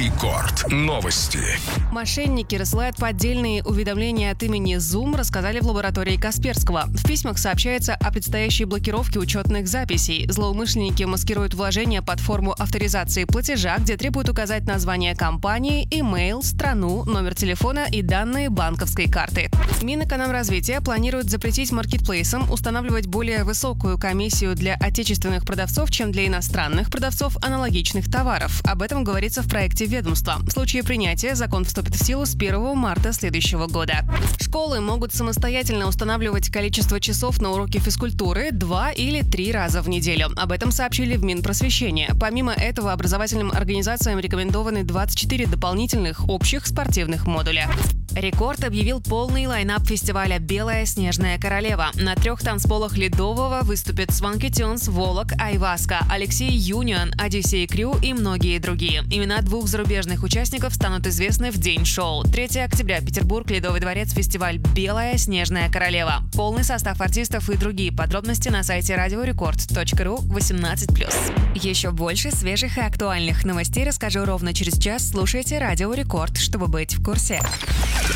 Рекорд. Новости. Мошенники рассылают поддельные уведомления от имени Zoom, рассказали в лаборатории Касперского. В письмах сообщается о предстоящей блокировке учетных записей. Злоумышленники маскируют вложения под форму авторизации платежа, где требуют указать название компании, имейл, страну, номер телефона и данные банковской карты. Минэкономразвития планирует запретить маркетплейсам устанавливать более высокую комиссию для отечественных продавцов, чем для иностранных продавцов аналогичных товаров. Об этом говорится в проекте ведомства. В случае принятия закон вступит в силу с 1 марта следующего года. Школы могут самостоятельно устанавливать количество часов на уроки физкультуры 2 или 3 раза в неделю. Об этом сообщили в Минпросвещения. Помимо этого, образовательным организациям рекомендованы 24 дополнительных общих спортивных модуля. Рекорд объявил полный лайнап фестиваля «Белая снежная королева». На 3 танцполах Ледового выступят Swanky Tunes, Волок, Айваска, Алексей Юнион, Одиссей Крю и многие другие. Имена 2 зарубежных участников станут известны в день шоу. 3 октября, Петербург, Ледовый дворец, фестиваль «Белая снежная королева». Полный состав артистов и другие подробности на сайте radiorecord.ru 18+. Еще больше свежих и актуальных новостей расскажу ровно через час. Слушайте Радио Рекорд, чтобы быть в курсе.